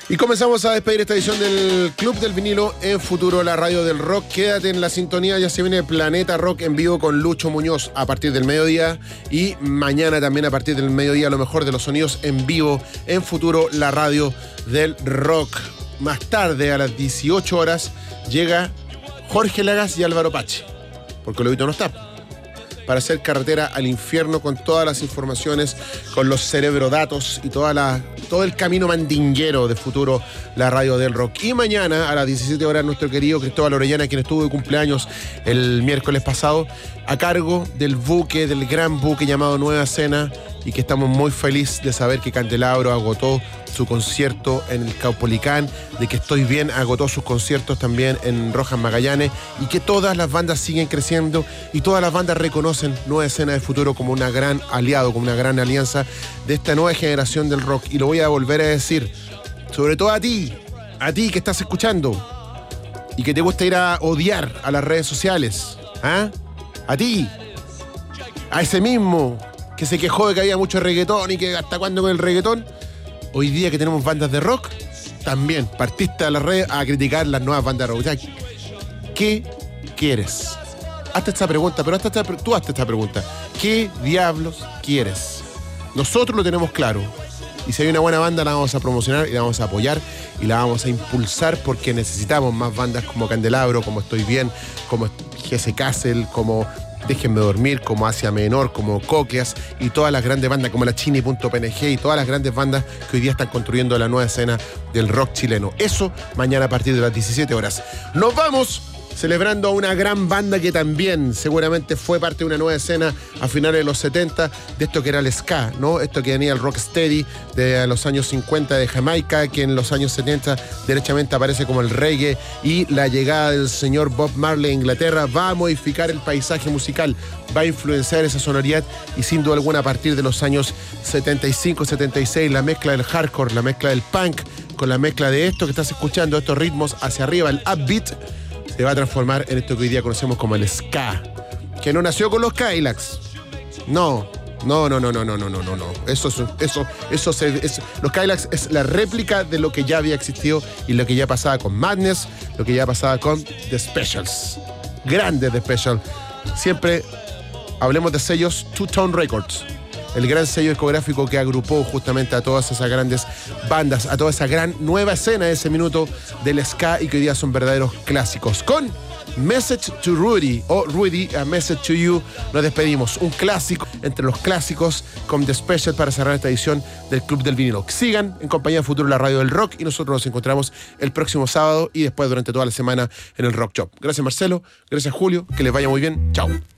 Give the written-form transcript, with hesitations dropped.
Y comenzamos a despedir esta edición del Club del Vinilo en Futuro, la radio del rock. Quédate en la sintonía, ya se viene Planeta Rock en vivo con Lucho Muñoz a partir del mediodía. Y mañana también a partir del mediodía, lo mejor de los sonidos en vivo en Futuro, la radio del rock. Más tarde, a las 18 horas, llega Jorge Lagas y Álvaro Pache, porque Lobito no está, para hacer carretera al infierno con todas las informaciones, con los cerebrodatos y todo el camino mandinguero de Futuro, la radio del rock. Y mañana a las 17 horas nuestro querido Cristóbal Orellana, quien estuvo de cumpleaños el miércoles pasado, a cargo del gran buque llamado Nueva Cena, y que estamos muy felices de saber que Candelabro agotó su concierto en el Caupolicán, de que Estoy Bien agotó sus conciertos también en Rojas Magallanes, y que todas las bandas siguen creciendo y todas las bandas reconocen Nueva Escena de Futuro como una gran aliado, como una gran alianza de esta nueva generación del rock. Y lo voy a volver a decir, sobre todo a ti que estás escuchando y que te gusta ir a odiar a las redes sociales, ¿ah? A ti, a ese mismo que se quejó de que había mucho reggaetón y que hasta cuándo con el reggaetón. Hoy día que tenemos bandas de rock, también partiste a la red a criticar las nuevas bandas de rock. O sea, ¿qué quieres? Hazte esta pregunta, pero tú hazte esta pregunta. ¿Qué diablos quieres? Nosotros lo tenemos claro. Y si hay una buena banda, la vamos a promocionar y la vamos a apoyar y la vamos a impulsar, porque necesitamos más bandas como Candelabro, como Estoy Bien, como GS Castle, como Déjenme Dormir, como Asia Menor, como Cóqueas y todas las grandes bandas como la Chini.png y todas las grandes bandas que hoy día están construyendo la nueva escena del rock chileno. Eso mañana a partir de las 17 horas. Nos vamos celebrando a una gran banda que también seguramente fue parte de una nueva escena a finales de los 70, de esto que era el ska, ¿no? Esto que venía el rocksteady de los años 50 de Jamaica, que en los años 70 derechamente aparece como el reggae, y la llegada del señor Bob Marley a Inglaterra va a modificar el paisaje musical, va a influenciar esa sonoridad, y sin duda alguna a partir de los años 75, 76, la mezcla del hardcore, la mezcla del punk, con la mezcla de esto que estás escuchando, estos ritmos hacia arriba, el upbeat, se va a transformar en esto que hoy día conocemos como el ska, que no nació con los Cadillacs. No. Los Cadillacs es la réplica de lo que ya había existido y lo que ya pasaba con Madness, lo que ya pasaba con The Specials. Grandes The Specials. Siempre hablemos de sellos Two Tone Records, el gran sello discográfico que agrupó justamente a todas esas grandes bandas, a toda esa gran nueva escena de ese minuto del ska, y que hoy día son verdaderos clásicos. Con Message to Rudy, o Rudy, A Message to You, nos despedimos. Un clásico entre los clásicos con The Special para cerrar esta edición del Club del Vinilo. Sigan en compañía de Futuro, la radio del rock, y nosotros nos encontramos el próximo sábado y después durante toda la semana en el Rock Shop. Gracias Marcelo, gracias Julio, que les vaya muy bien. Chao.